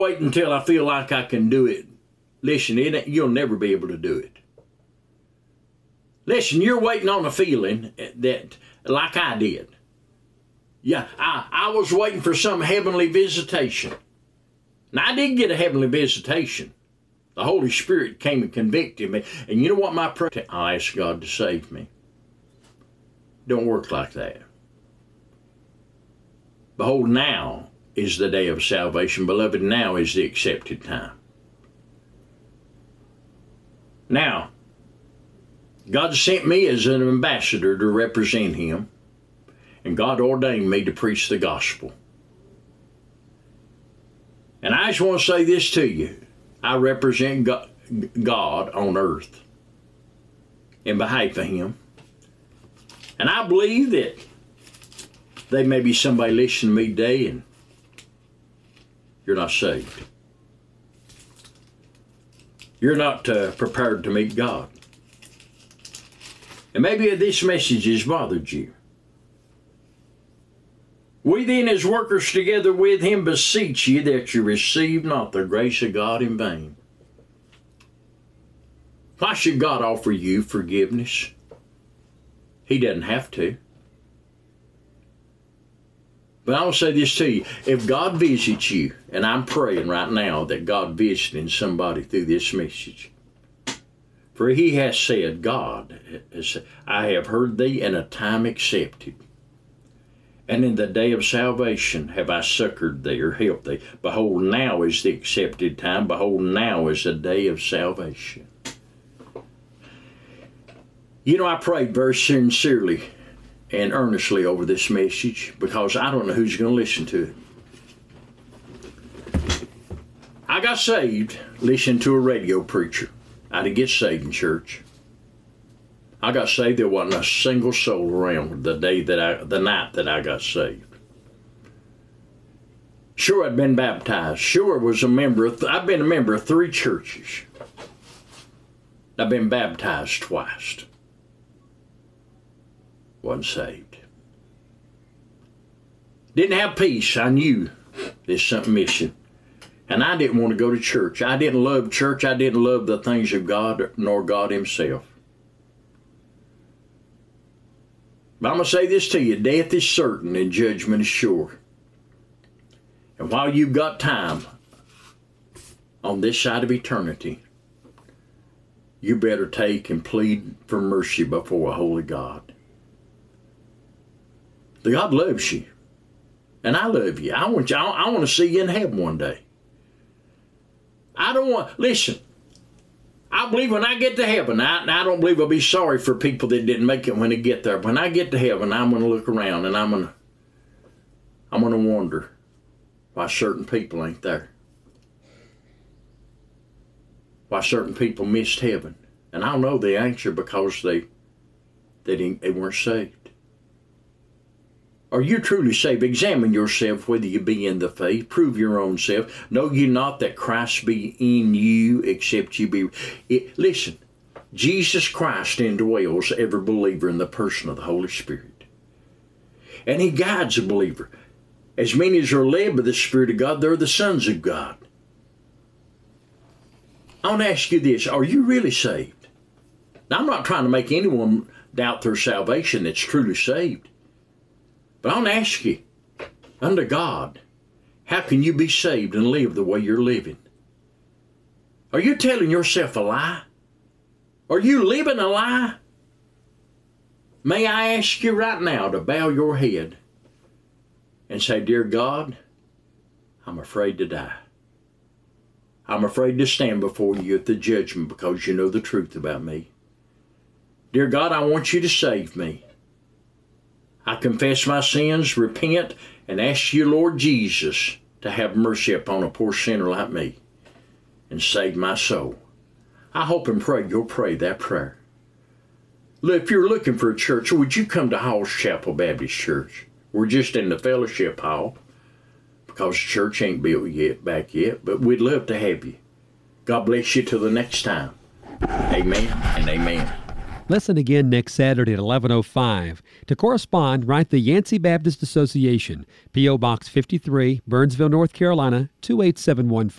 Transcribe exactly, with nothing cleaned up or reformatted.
Wait until I feel like I can do it. Listen, it, you'll never be able to do it. Listen, you're waiting on a feeling that, like I did. Yeah, I, I was waiting for some heavenly visitation. Now, I did get a heavenly visitation. The Holy Spirit came and convicted me. And you know what my prayer? I asked God to save me. Don't work like that. Behold, now is the day of salvation. Beloved, now is the accepted time. Now, God sent me as an ambassador to represent Him. And God ordained me to preach the gospel. And I just want to say this to you. I represent God on earth in behalf of Him. And I believe that there may be somebody listening to me today and you're not saved. You're not uh, prepared to meet God. And maybe this message has bothered you. We then, as workers together with Him, beseech you that you receive not the grace of God in vain. Why should God offer you forgiveness? He doesn't have to. But I will say this to you. If God visits you, and I'm praying right now that God visiting somebody through this message. For He has said, God, has, I have heard thee in a time accepted. And in the day of salvation have I succored thee or helped thee. Behold, now is the accepted time. Behold, now is the day of salvation. You know, I prayed very sincerely and earnestly over this message because I don't know who's going to listen to it. I got saved listening to a radio preacher. I didn't get saved in church. I got saved, there wasn't a single soul around the day that I, the night that I got saved. Sure, I'd been baptized. Sure, I was a member of, I've been a member of three churches. I've been baptized twice. Wasn't saved. Didn't have peace. I knew there's something missing. And I didn't want to go to church. I didn't love church. I didn't love the things of God nor God Himself. But I'm going to say this to you. Death is certain and judgment is sure. And while you've got time on this side of eternity, you better take and plead for mercy before a holy God. God loves you. And I love you. I want you. I, I want to see you in heaven one day. I don't want, listen, I believe when I get to heaven, I, I don't believe I'll be sorry for people that didn't make it when they get there. When I get to heaven, I'm going to look around and I'm going to, I'm going to wonder why certain people ain't there. Why certain people missed heaven. And I'll know the answer because they, they, didn't, they weren't saved. Are you truly saved? Examine yourself whether you be in the faith. Prove your own self. Know ye not that Christ be in you, except ye be... It, listen, Jesus Christ indwells every believer in the person of the Holy Spirit. And He guides a believer. As many as are led by the Spirit of God, they're the sons of God. I want to ask you this. Are you really saved? Now, I'm not trying to make anyone doubt their salvation that's truly saved. But I want to ask you, under God, how can you be saved and live the way you're living? Are you telling yourself a lie? Are you living a lie? May I ask you right now to bow your head and say, Dear God, I'm afraid to die. I'm afraid to stand before you at the judgment because you know the truth about me. Dear God, I want you to save me. I confess my sins, repent, and ask you, Lord Jesus, to have mercy upon a poor sinner like me and save my soul. I hope and pray you'll pray that prayer. Look, if you're looking for a church, would you come to Hall's Chapel Baptist Church? We're just in the fellowship hall because the church ain't built yet, back yet, but we'd love to have you. God bless you till the next time. Amen and amen. Listen again next Saturday at eleven oh five. To correspond, write the Yancey Baptist Association, P O. Box fifty-three, Burnsville, North Carolina, two eight seven one four.